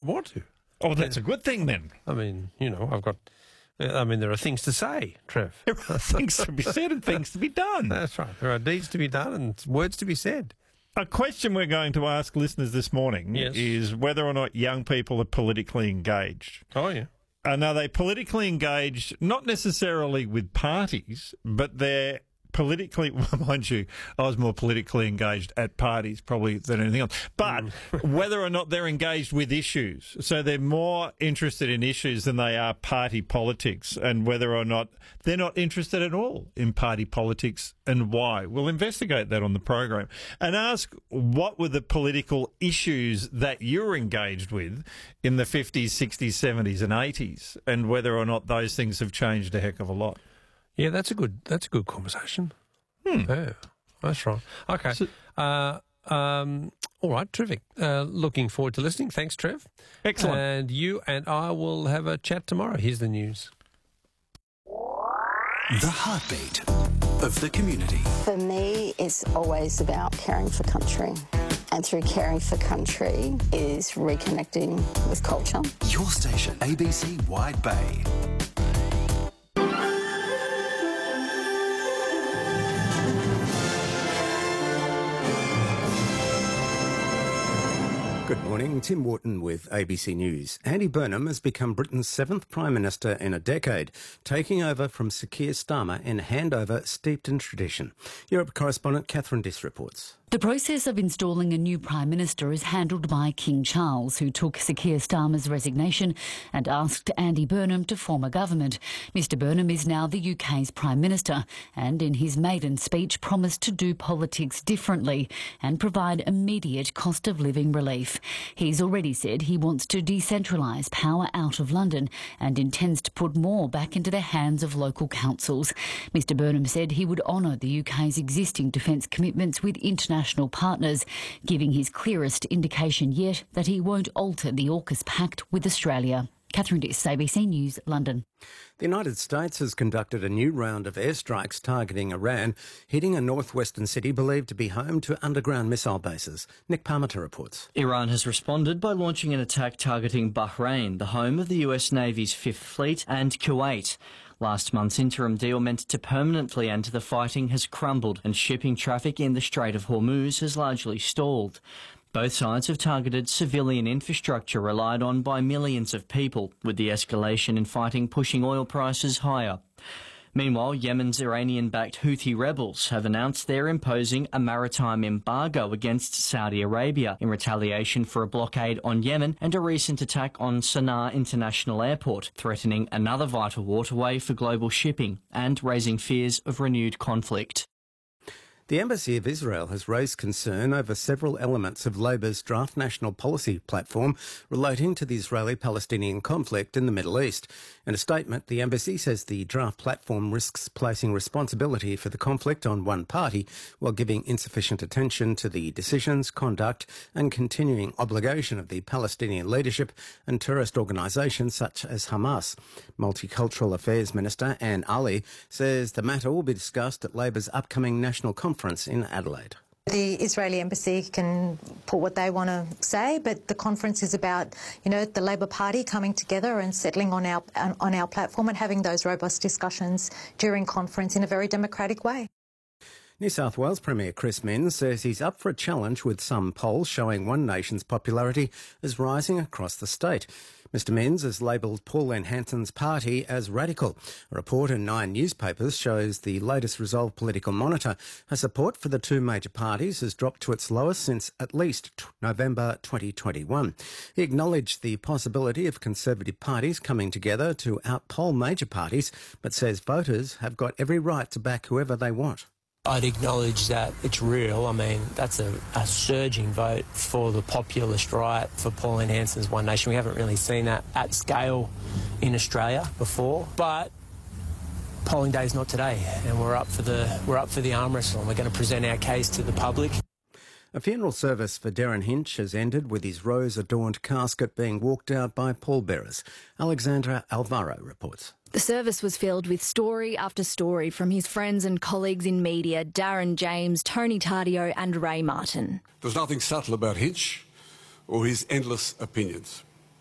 want to. Oh, that's a good thing then. I mean, you know, there are things to say, Trev. There are things to be said and things to be done. That's right. There are deeds to be done and words to be said. A question we're going to ask listeners this morning is whether or not young people are politically engaged. Oh, yeah. And are they politically engaged, not necessarily with parties, but they're politically, well, mind you, I was more politically engaged at parties probably than anything else, but whether or not they're engaged with issues. So they're more interested in issues than they are party politics, and whether or not they're not interested at all in party politics and why. We'll investigate that on the program and ask what were the political issues that you were engaged with in the 50s, 60s, 70s and 80s, and whether or not those things have changed a heck of a lot. Yeah, that's a good conversation. Yeah, that's right. Okay. So, all right, terrific. Looking forward to listening. Thanks, Trev. Excellent. And you and I will have a chat tomorrow. Here's the news. The heartbeat of the community. For me, it's always about caring for country. And through caring for country is reconnecting with culture. Your station, ABC Wide Bay. Good morning, Tim Wharton with ABC News. Andy Burnham has become Britain's 7th Prime Minister in a decade, taking over from Sir Keir Starmer in a handover steeped in tradition. Europe correspondent Catherine Diss reports. The process of installing a new Prime Minister is handled by King Charles, who took Sir Keir Starmer's resignation and asked Andy Burnham to form a government. Mr Burnham is now the UK's Prime Minister and in his maiden speech promised to do politics differently and provide immediate cost of living relief. He's already said he wants to decentralise power out of London and intends to put more back into the hands of local councils. Mr Burnham said he would honour the UK's existing defence commitments with international partners, giving his clearest indication yet that he won't alter the AUKUS pact with Australia. Catherine Diss, ABC News, London. The United States has conducted a new round of airstrikes targeting Iran, hitting a northwestern city believed to be home to underground missile bases. Nick Parmenter reports. Iran has responded by launching an attack targeting Bahrain, the home of the US Navy's Fifth Fleet, and Kuwait. Last month's interim deal meant to permanently end the fighting has crumbled and shipping traffic in the Strait of Hormuz has largely stalled. Both sides have targeted civilian infrastructure relied on by millions of people, with the escalation in fighting pushing oil prices higher. Meanwhile, Yemen's Iranian-backed Houthi rebels have announced they're imposing a maritime embargo against Saudi Arabia in retaliation for a blockade on Yemen and a recent attack on Sana'a International Airport, threatening another vital waterway for global shipping and raising fears of renewed conflict. The Embassy of Israel has raised concern over several elements of Labor's draft national policy platform relating to the Israeli-Palestinian conflict in the Middle East. In a statement, the embassy says the draft platform risks placing responsibility for the conflict on one party while giving insufficient attention to the decisions, conduct and continuing obligation of the Palestinian leadership and terrorist organisations such as Hamas. Multicultural Affairs Minister Anne Ali says the matter will be discussed at Labor's upcoming national conference in Adelaide. The Israeli embassy can put what they want to say, but the conference is about, the Labor Party coming together and settling on our platform and having those robust discussions during conference in a very democratic way. New South Wales Premier Chris Minns says he's up for a challenge with some polls showing One Nation's popularity is rising across the state. Mr Minns has labelled Pauline Hanson's party as radical. A report in 9 newspapers shows the latest Resolve Political Monitor has support for the two major parties has dropped to its lowest since at least November 2021. He acknowledged the possibility of Conservative parties coming together to outpoll major parties, but says voters have got every right to back whoever they want. I'd acknowledge that it's real. I mean, that's a surging vote for the populist right, for Pauline Hanson's One Nation. We haven't really seen that at scale in Australia before. But polling day is not today, and we're up for the arm wrestle, and we're going to present our case to the public. A funeral service for Darren Hinch has ended with his rose-adorned casket being walked out by pallbearers. Alexandra Alvaro reports. The service was filled with story after story from his friends and colleagues in media, Darren James, Tony Tardio and Ray Martin. There's nothing subtle about Hinch or his endless opinions.